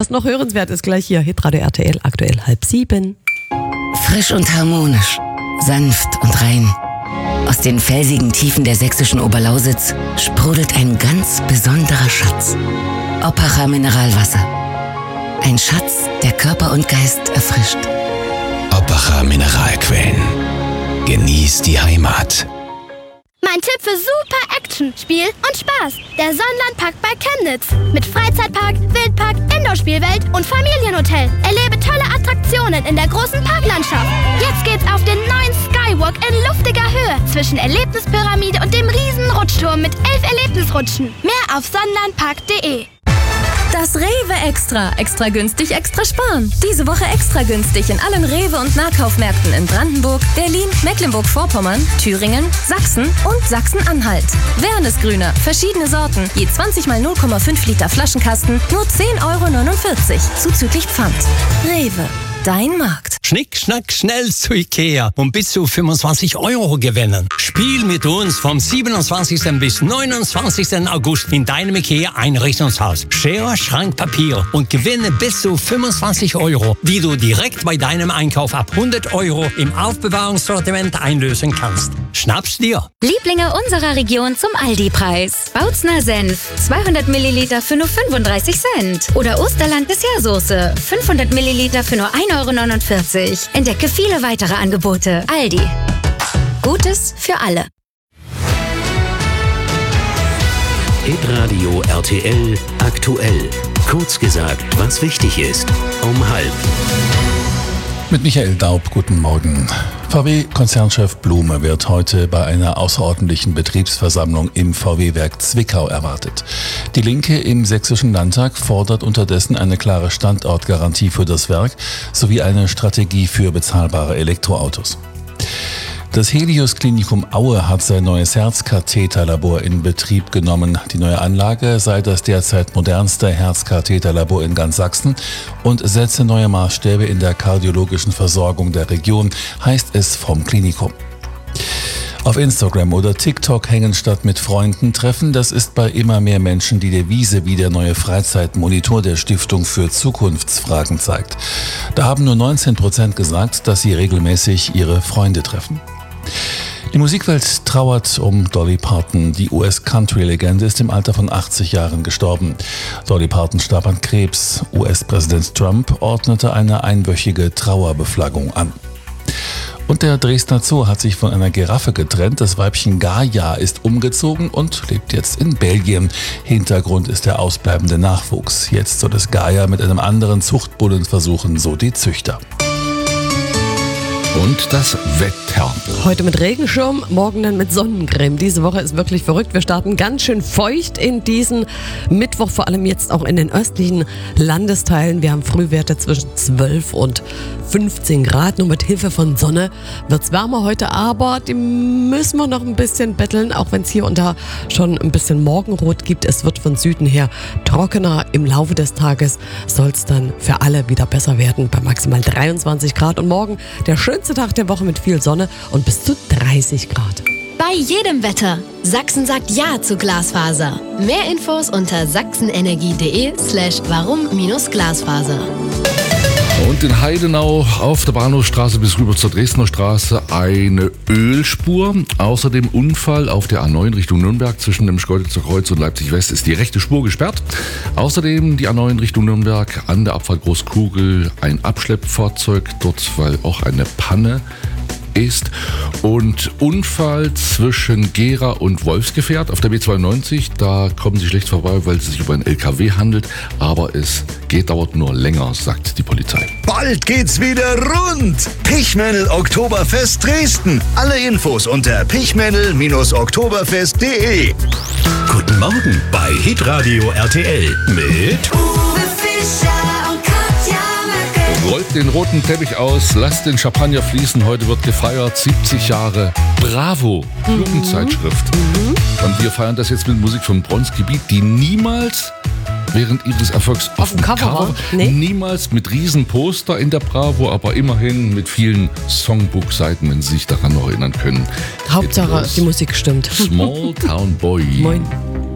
was noch hörenswert ist, gleich hier. Hitradio RTL, aktuell 6:30. Frisch und harmonisch, sanft und rein. Aus den felsigen Tiefen der sächsischen Oberlausitz sprudelt ein ganz besonderer Schatz. Oppacher Mineralwasser. Ein Schatz, der Körper und Geist erfrischt. Oppacher Mineralquellen. Genieß die Heimat. Mein Tipp für super Action, Spiel und Spaß. Der Sonnenlandpark bei Chemnitz. Mit Freizeitpark, Wildpark, Indoor-Spielwelt und Familienhotel. Erlebe tolle Attraktionen in der großen Parklandschaft. Jetzt geht's auf den neuen Skywalk in luftiger Höhe zwischen Erlebnispyramide und dem riesen Rutschturm mit 11 Erlebnisrutschen. Mehr auf sonnenlandpark.de. Das Rewe Extra. Extra günstig, extra sparen. Diese Woche extra günstig in allen Rewe- und Nahkaufmärkten in Brandenburg, Berlin, Mecklenburg-Vorpommern, Thüringen, Sachsen und Sachsen-Anhalt. Wernesgrüner, verschiedene Sorten, je 20 mal 0,5 Liter Flaschenkasten, nur 10,49 € zuzüglich Pfand. Rewe, dein Markt. Schnick, schnack, schnell zu Ikea und bis zu 25 € gewinnen. Spiel mit uns vom 27. bis 29. August in deinem Ikea-Einrichtungshaus. Schere, Schrank, Papier und gewinne bis zu 25 €, die du direkt bei deinem Einkauf ab 100 € im Aufbewahrungssortiment einlösen kannst. Schnapp's dir! Lieblinge unserer Region zum Aldi-Preis. Bautzner Senf, 200 Milliliter für nur 35 Cent. Oder Osterland Dessertsoße, 500 Milliliter für nur 1,49 €. Entdecke viele weitere Angebote. Aldi. Gutes für alle. Hitradio RTL aktuell. Kurz gesagt, was wichtig ist. Um 12:30. Mit Michael Daub, guten Morgen. VW-Konzernchef Blume wird heute bei einer außerordentlichen Betriebsversammlung im VW-Werk Zwickau erwartet. Die Linke im Sächsischen Landtag fordert unterdessen eine klare Standortgarantie für das Werk sowie eine Strategie für bezahlbare Elektroautos. Das Helios-Klinikum Aue hat sein neues Herzkatheterlabor in Betrieb genommen. Die neue Anlage sei das derzeit modernste Herzkatheterlabor in ganz Sachsen und setze neue Maßstäbe in der kardiologischen Versorgung der Region, heißt es vom Klinikum. Auf Instagram oder TikTok hängen statt mit Freunden treffen, das ist bei immer mehr Menschen die Devise, wie der neue Freizeitmonitor der Stiftung für Zukunftsfragen zeigt. Da haben nur 19% gesagt, dass sie regelmäßig ihre Freunde treffen. Die Musikwelt trauert um Dolly Parton. Die US-Country-Legende ist im Alter von 80 Jahren gestorben. Dolly Parton starb an Krebs. US-Präsident Trump ordnete eine einwöchige Trauerbeflaggung an. Und der Dresdner Zoo hat sich von einer Giraffe getrennt. Das Weibchen Gaia ist umgezogen und lebt jetzt in Belgien. Hintergrund ist der ausbleibende Nachwuchs. Jetzt soll es Gaia mit einem anderen Zuchtbullen versuchen, so die Züchter. Und das Wetter. Heute mit Regenschirm, morgen dann mit Sonnencreme. Diese Woche ist wirklich verrückt. Wir starten ganz schön feucht in diesen Mittwoch, vor allem jetzt auch in den östlichen Landesteilen. Wir haben Frühwerte zwischen 12 und 15 Grad. Nur mit Hilfe von Sonne wird es wärmer heute, aber die müssen wir noch ein bisschen betteln, auch wenn es hier und da schon ein bisschen Morgenrot gibt. Es wird von Süden her trockener. Im Laufe des Tages soll es dann für alle wieder besser werden bei maximal 23 Grad. Und morgen der schönste Tag der Woche mit viel Sonne und bis zu 30 Grad. Bei jedem Wetter. Sachsen sagt Ja zu Glasfaser. Mehr Infos unter sachsenenergie.de/warum-Glasfaser. Und in Heidenau auf der Bahnhofstraße bis rüber zur Dresdner Straße eine Ölspur. Außerdem Unfall auf der A9 Richtung Nürnberg zwischen dem Schkeuditzer Kreuz und Leipzig West ist die rechte Spur gesperrt. Außerdem die A9 Richtung Nürnberg an der Abfahrt Großkugel ein Abschleppfahrzeug, dort weil auch eine Panne ist. Und Unfall zwischen Gera und Wolfsgefährt auf der B92. Da kommen Sie schlecht vorbei, weil es sich über einen LKW handelt. Aber es dauert nur länger, sagt die Polizei. Bald geht's wieder rund. Pichmännel Oktoberfest Dresden. Alle Infos unter pichmännel-oktoberfest.de. Guten Morgen bei Hitradio RTL mit Uwe Fischer und Katja Merkel. Rollt den roten Teppich aus, lasst den Champagner fließen. Heute wird gefeiert 70 Jahre Bravo, Jugendzeitschrift. Und wir feiern das jetzt mit Musik von Bronski Beat, die niemals während ihres Erfolgs auf dem Cover niemals mit Riesenposter in der Bravo, aber immerhin mit vielen Songbook-Seiten, wenn Sie sich daran noch erinnern können. Hauptsache, die Musik stimmt. Small Town Boy. Moin.